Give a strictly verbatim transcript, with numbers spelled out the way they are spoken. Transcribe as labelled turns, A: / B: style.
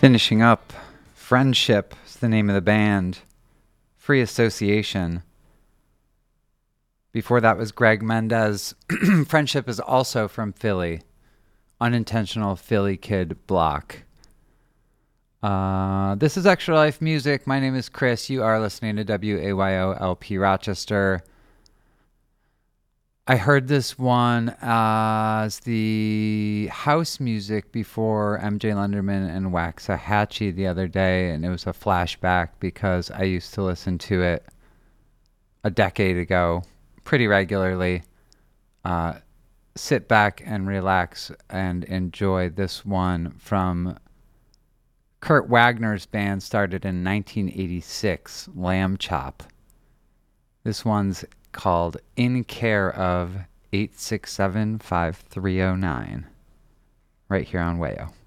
A: Finishing up, Friendship is the name of the band. Free Association. Before that was Greg Mendez. Friendship is also from Philly. Unintentional Philly Kid Block. Uh, this is Extra Life Music. My name is Chris. You are listening to W A Y O L P Rochester. I heard this one as the house music before M J Lenderman and Waxahachie the other day, and it was a flashback because I used to listen to it a decade ago pretty regularly. Uh, sit back and relax and enjoy this one from Kurt Wagner's band, started in nineteen eighty-six, Lamb Chop. This one's called In Care of eight six seven, five three oh nine, right here on Wayo.